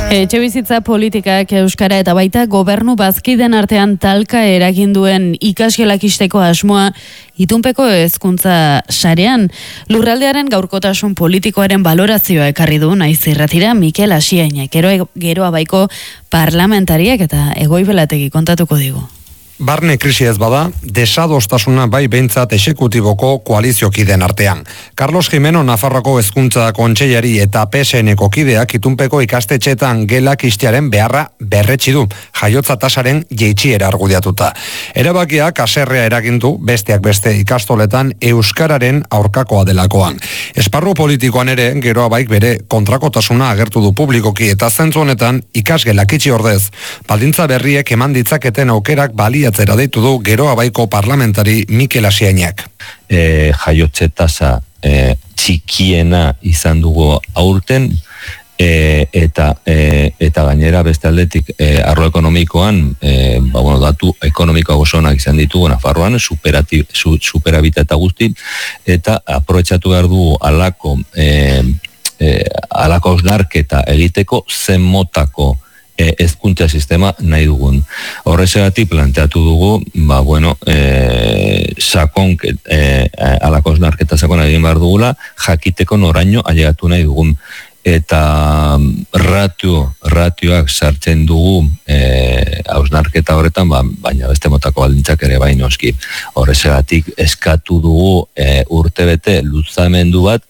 Etxebizitza politikak euskara eta baita gobernu bazkiden artean talka eraginduen ikasgelak isteko asmoa itunpeko hezkuntza sarean. Lurraldearen gaurkotasun politikoaren balorazioa ekarri du naiz irratira Mikel Asiainek, Geroa Baiko parlamentariak eta Egoibelategi kontatuko digu. Barne krisi ez bada, desadostasuna bai behintzat exekutiboko koaliziokideen artean. Carlos Jimeno Nafarroako hezkuntza kontseilari eta PSN-eko kideak itunpeko ikastetxeetan gelak istearen beharra berretsi du, jaiotza tasaren jeitsiera argudiatuta. Erabakiak haserrea eragindu besteak beste ikastoletan euskararen aurkakoa delakoan. Esparru politikoan ere Geroa Baik bere kontrakotasuna agertu du publikoki eta zentzu honetan ikasgelak itxi ordez, baldintza berriek eman ditzaketen aukerak baliatzera deitu du Geroa Baiko parlamentari Mikel Asiainek. Jaiotze tasa txikiena izan dugu aurten, eta gainera beste aldetik arlo ekonomikoan datu ekonomikoa gozonak izan ditugu Nafarroan, superabita eta guzti, eta aprobetxatu behar du alako hausnarketa egiteko zen motako hezkuntza sistema nahi dugun. Horrexegatik planteatu dugu, alako hausnarketa sakon egin behar dugula, jakiteko noraino ailegatu nahi dugun. Eta ratioak sartzen dugu hausnarketa horretan, baina beste motako baldintzak ere bai noski. Horrexegatik eskatu dugu urtebete luzamendu bat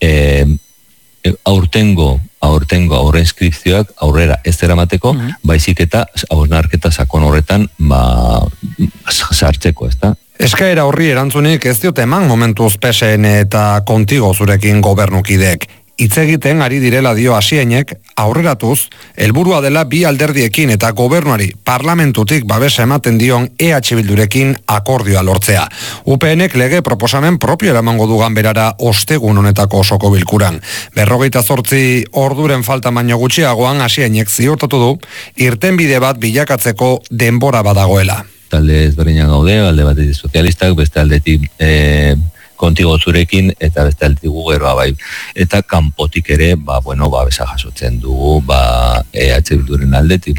aurtengo aurre inskripzioak aurrera ez eramateko, baizik eta hausnarketa sakon horretan sartzeko, ezta? Eskaera horri erantzunik ez diote eman momentuz PSN eta Kontigo zurekin gobernukideek. Hitz egiten ari direla dio Asiainek, aurreratuz, helburua dela bi alderdiekin eta gobernuari parlamentutik babesa ematen dion EH Bildurekin akordioa lortzea. UPNek lege proposamen propio eramango du ganberara ostegun honetako osoko bilkuran. 48 orduren falta baino gutxiagoan Asiainek ziurtatu du irtenbide bat bilakatzeko denbora badagoela. Talde ezberdinak gaude, alde batetik sozialistak, beste aldetik Kontigo zurekin eta beste aldetik Geroa Bai. Eta kanpotik ere, babesa jasotzen dugu, EH Bilduren aldetik,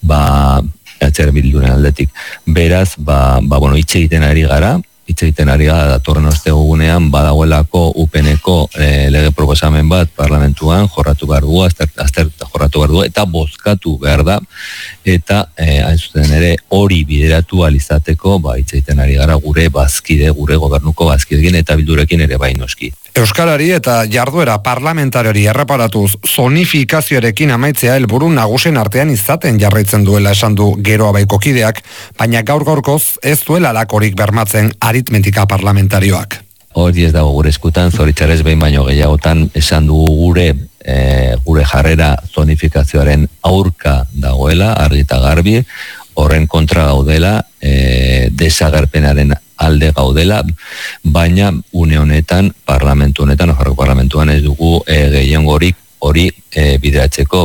Beraz, hitz egiten ari gara, datorren ostegunean badagoelako UPNeko lege proposamen bat parlamentuan jorratu behar dugu, jorratu behar dugu, eta bozkatu behar da, eta hain zuten ere hori bideratu alizateko, hitz egiten ari gara gure gobernuko bazkidekin eta Bildurekin ere bai noski. Euskarari eta jarduera parlamentariori erreparatuz zonifikazioarekin amaitzea helburu nagusen artean izaten jarraitzen duela esan du Geroa Baiko kideak, baina gaurkoz ez duela lakorik bermatzen aritmetika parlamentarioak. Hori ez dago gure eskutan, zoritxarrez behin baino gehiagotan esan dugu gure jarrera zonifikazioaren aurka dagoela, argi eta garbi, horren kontra gaudela, desagerpenaren alde gaudela, baina une honetan, parlamentu honetan, Nafarroko parlamentuan ez dugu gehiengorik hori bideratzeko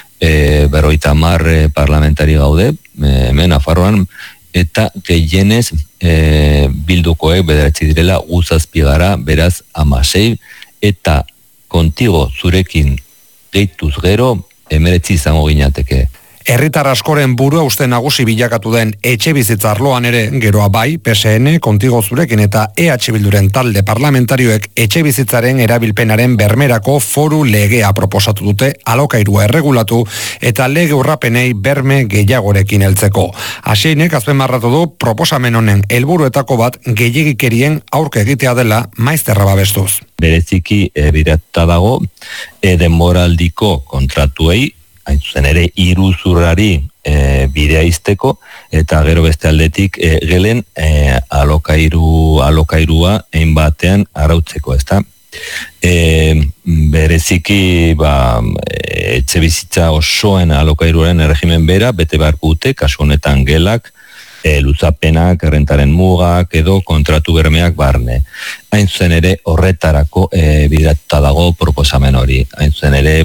50 parlamentari gaude, hemen Nafarroan, eta gehienez bildukoek bederatzi direla guzazpigara, beraz 16, eta Kontigo zurekin gehituz gero, 19 izango ginateke. Herritar askoren burua uste nagusi bilakatu den etxebizitza arloan ere Geroa Bai, PSN, Kontigo zurekin eta EH Bilduren talde parlamentarioek etxebizitzaren erabilpenaren bermerako foru legea proposatu dute alokairua erregulatu eta lege urrapenei berme gehiagorekin heltzeko. Asiainek azpimarratu du proposamen honen helburuetako bat gehiegikerien aurka egitea dela maizterra babestuz. Bereziki birata dago denboraldiko kontratuei, hain zuzen ere iruzurrari bidea izteko, eta gero beste aldetik gelen alokairua egin batean arautzeko, ezta? Bereziki etxe bizitza osoen alokairuaren erregimen bera, bete beharko dute, kasu honetan gelak, luzapenak, errentaren mugak edo kontratu bermeak barne. Hain zuzen ere horretarako bidatuta dago proposamen hori. Hain zuzen ere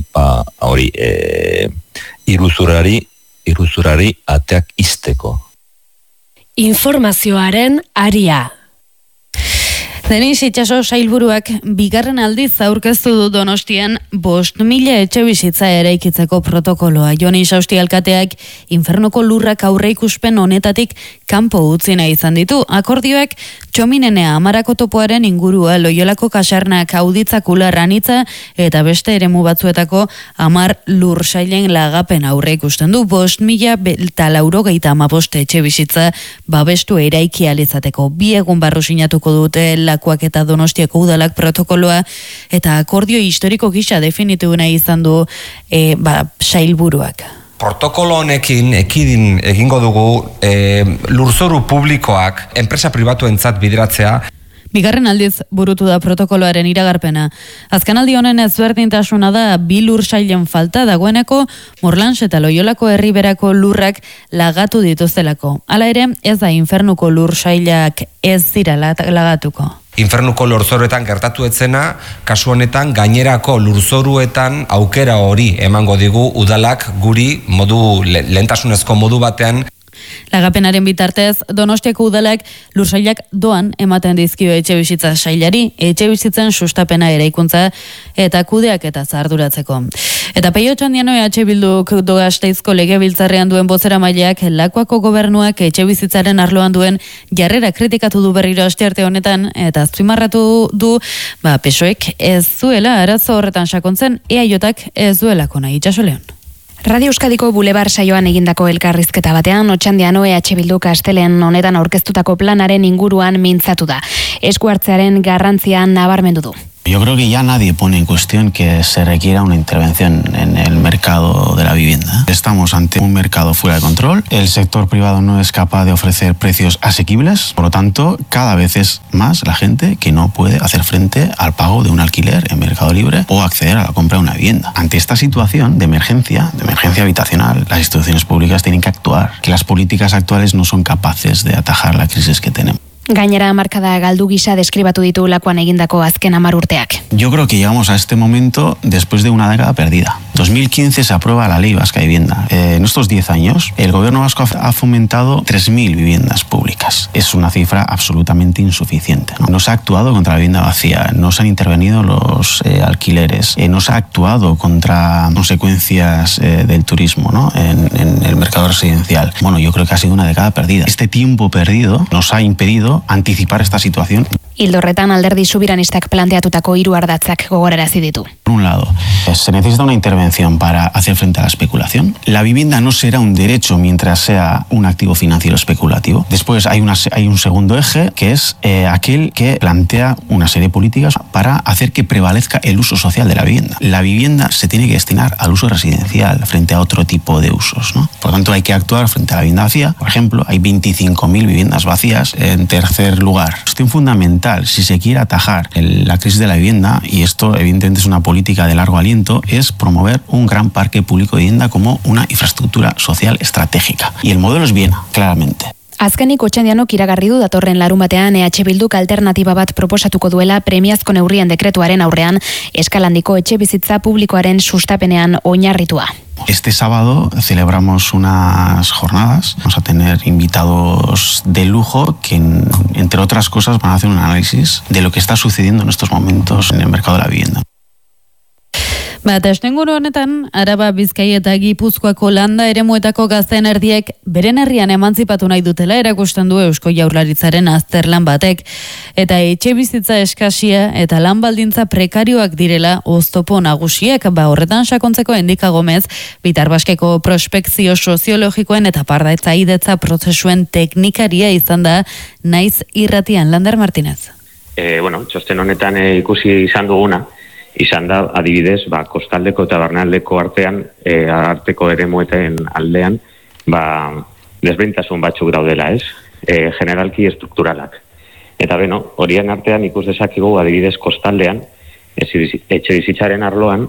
iruzurrari ateak izteko. Informazioaren aria. Denis Itxaso sailburuak bigarren aldiz aurkeztu du Donostian 5.000 etxebizitza eraikitzeko protokoloa. Joni Sausti alkateak infernuko lurrak aurreikuspen honetatik kanpo utzi nahi izan ditu. Akordioak Txominenea Amarako topoaren ingurua, Loiolako kasarnak, Auditzak Ularranitza eta beste eremu batzuetako 10 lursailen lagapen aurreikusten du. 5.995 etxebizitza babestu eraiki ahal izateko. 2 egun barru sinatuko dute Lakuak eta Donostiako udalak protokoloa eta akordio historiko gisa definitu nahi izan du sailburuak. Protokolo honekin ekidin egingo dugu lurzoru publikoak enpresa pribatuentzat bideratzea. Bigarren aldiz burutu da protokoloaren iragarpena. Azkenaldi honen ezberdintasuna da 2 lursailen falta dagoeneko Morlans eta Loiolako herriberako lurrak lagatu dituztelako. Hala ere, ez da infernuko lursailak ez dira lagatuko. Infernuko lurzoruetan gertatu etzena, kasu honetan gainerako lurzoruetan aukera hori emango digu udalak guri modu lehentasunezko modu batean. Lagapenaren bitartez, Donostiako udalak lursailak doan ematen dizkio etxebizitza sailari, etxebizitzen sustapena eraikuntza eta kudeak eta zarduratzeko. Eta Peio Txandiano EH Bilduk Gasteizko legebiltzarrean duen bozeramaileak Lakuako gobernuak etxebizitzaren arloan duen jarrera kritikatu du berriro astearte honetan eta azpimarratu du PSOEk ez zuela arazo horretan sakontzen, EAJak ez duelako nahi. Itxaso Leon. Radio Euskadiko Bulebar saioan egindako elkarrizketa batean, Otxandiano EH Bilduk astelen honetan aurkeztutako planaren inguruan mintzatu da. Esku hartzearen garrantzia nabarmendu du. Yo creo que ya nadie pone en cuestión que se requiera una intervención en el mercado de la vivienda. Estamos ante un mercado fuera de control. El sector privado no es capaz de ofrecer precios asequibles. Por lo tanto, cada vez es más la gente que no puede hacer frente al pago de un alquiler en Mercado Libre o acceder a la compra de una vivienda. Ante esta situación de emergencia habitacional, las instituciones públicas tienen que actuar. Que las políticas actuales no son capaces de atajar la crisis que tenemos. Gainera markada galdu gisa deskribatu ditu Lakuan egindako azken 10 urteak. Yo creo que llegamos a este momento después de una década perdida. 2015 se aprueba la Ley Vasca de Vivienda. En estos 10 años, el gobierno vasco ha fomentado 3.000 viviendas públicas. Es una cifra absolutamente insuficiente. No se ha actuado contra la vivienda vacía, no se han intervenido los alquileres, no se ha actuado contra consecuencias del turismo, ¿no? en el mercado residencial. Bueno, yo creo que ha sido una década perdida. Este tiempo perdido nos ha impedido anticipar esta situación. Ildo horretan Alderdi Subiranistak planteatutako 3 ardatzak gogorarazi ditu. Por un lado, se necesita una intervención para hacer frente a la especulación. La vivienda no será un derecho mientras sea un activo financiero especulativo. Después hay un segundo eje, que es aquel que plantea una serie de políticas para hacer que prevalezca el uso social de la vivienda. La vivienda se tiene que destinar al uso residencial frente a otro tipo de usos, ¿no? Por lo tanto, hay que actuar frente a la vivienda vacía. Por ejemplo, hay 25.000 viviendas vacías. En tercer lugar, cuestión fundamental, si se quiere atajar la crisis de la vivienda, y esto evidentemente es una política de largo aliento, es promover un gran parque público de vivienda como una infraestructura social estratégica. Y el modelo es Viena, claramente. Azkenik Otxandianok iragarri du datorren larunbatean EH Bilduk alternatiba bat proposatuko duela premiazko neurrien dekretuaren aurrean eskalandiko etxebizitza publikoaren sustapenean oinarritua. Este sábado celebramos unas jornadas. Vamos a tener invitados de lujo que, entre otras cosas, van a hacer un análisis de lo que está sucediendo en estos momentos en el mercado de la vivienda. Astenguru honetan, Araba, Bizkai eta Gipuzkoako landa eremuetako gazteen erdiek beren herrian emantzipatu nahi dutela erakusten du Eusko Jaurlaritzaren azterlan batek. Eta etxe bizitza eskasia eta lan baldintza prekarioak direla oztopo nagusiek, horretan sakontzeko Endika Gomez, Bitarbaskeko prospekzio soziologikoen eta pardaitzaidetza prozesuen teknikaria izan da, naiz irratian. Lander Martinez. Txosten honetan ikusi izan duguna, izan da, adibidez, kostaldeko eta barnealdeko arteko eremueten aldean, desberdintasun batzuk daudela, ez? Generalki estrukturalak. Eta horien artean ikus dezakigu, adibidez, kostaldean, etxe bizitzaren arloan,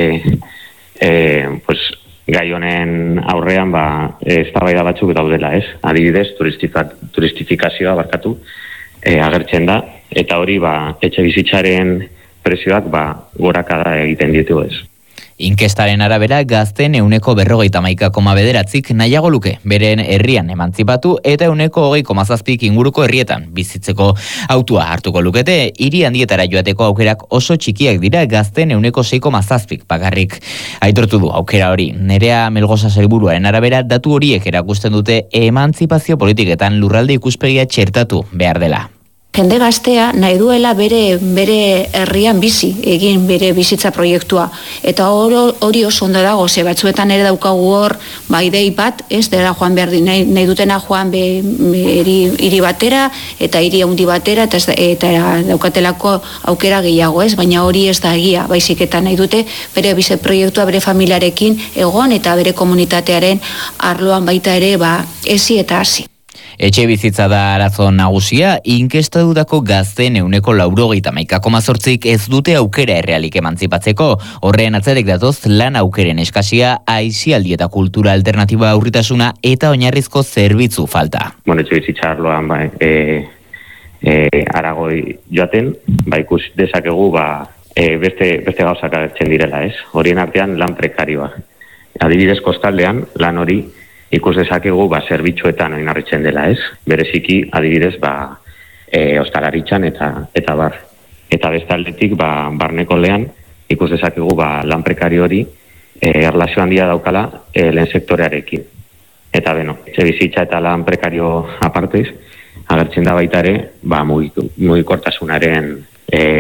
gai honen aurrean, eztabaida batzuk daudela, ez? Adibidez, turistifikazioa agertzen da, eta hori, etxe bizitzaren prezioak gorakada egiten ditu ez. Inkestaren arabera, gazten 51,9%ik nahiago luke beren herrian emantzipatu eta 20,7% inguruko herrietan bizitzeko autua hartuko lukete. Hiri handietara joateko aukerak oso txikiak dira, gazten 6,7% bakarrik aitortu du aukera hori. Nerea Melgosa sailburuaren arabera, datu horiek erakusten dute emantzipazio politiketan lurralde ikuspegia txertatu behar dela. Jende gaztea nahi duela bere herrian bizi, egin bere bizitza proiektua. Eta hori oso ondo dago, ze batzuetan ere daukagu hor, idei bat, dela joan behar nahi dutena joan hiri batera, eta hiri handi batera, eta daukatelako aukera gehiago, baina hori ez da egia, baizik eta nahi dute bere bizi proiektua bere familiarekin egon, eta bere komunitatearen arloan baita ere, ezi eta hasi. Etxe bizitza da arazo nagusia, inkestadutako gazteen 90,8%ik ez dute aukera errealik emantzipatzeko. Horren atzetik datoz lan aukeren eskasia, aisialdi eta kultura alternatiba aurritasuna eta oinarrizko zerbitzu falta. Etxe bizitza arloan aragoi joaten, ikus dezakegu beste gauzak agertzen direla, horien artean lan prekarioa. Adibidez kostaldean lan hori ikus dezakegu zerbitzuetan oinarritzen dela, bereziki adibidez ostalaritzan eta bar. Eta bestaldetik barneko lehan ikus dezakegu lan prekario hori erlazio handia daukala lehen sektorearekin. Eta etxe bizitza eta lan prekario apartez, agertzen da baita ere mugikortasunaren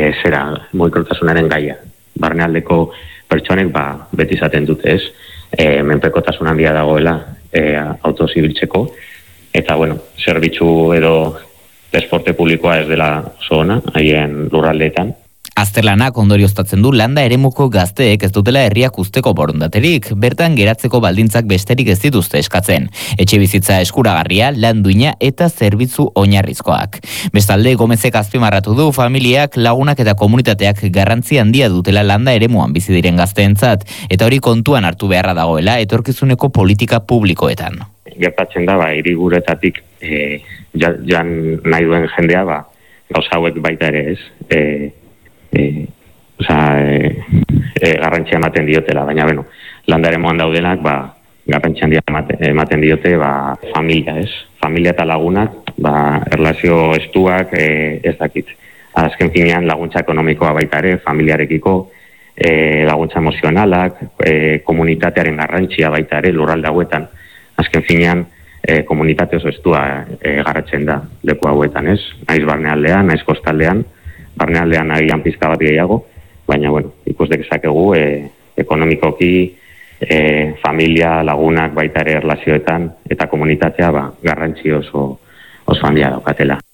gaia. Barnealdeko pertsonek beti izaten dute, menpekotasun handia dagoela autoz ibiltzeko, eta zerbitzu edo transporte publikoa ez dela oso ona, haien lurraldeetan. Azterlanak ondorioztatzen du landa eremuko gazteek ez dutela herriak usteko borondaterik, bertan geratzeko baldintzak besterik ez dituzte eskatzen. Etxe bizitza eskuragarria, lan duina eta zerbitzu oinarrizkoak. Bestalde, Gomezek azpimarratu du familiak, lagunak eta komunitateak garrantzi handia dutela landa eremuan bizi diren gazteentzat, eta hori kontuan hartu beharra dagoela etorkizuneko politika publikoetan. Gertatzen da, hiriguretatik jan nahi duen jendea, gauza hauek baita ere garrantzia ematen diotela, baina landare moan daudenak garrantzia handia ematen diote familia eta lagunak erlazio estuak ez dakit. Azken finean laguntza ekonomikoa baita ere, familiarekiko laguntza emozionalak, komunitatearen garrantzia baita ere lurralde hauetan. Azken finean komunitate oso estua garratzen da leku hauetan, naiz barnealdean, naiz kostaldean, barnealdean agian pizka bat gehiago, baina ikus dezakegu ekonomikoki familia, lagunak baita ere erlazioetan eta komunitatea garrantzi oso handia daukatela.